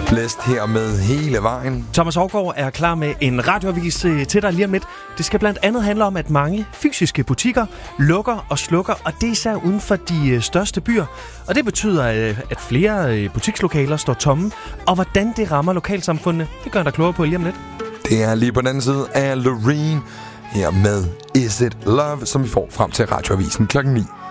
Blæst her med hele vejen. Thomas Haugaard er klar med en radioavis til dig lige om lidt. Det skal blandt andet handle om, at mange fysiske butikker lukker og slukker, og det er især uden for de største byer. Og det betyder, at flere butikslokaler står tomme. Og hvordan det rammer lokalsamfundene, det gør der klogere på lige om lidt. Det er lige på den anden side af Loreen her med Is It Love, som vi får frem til radioavisen 9.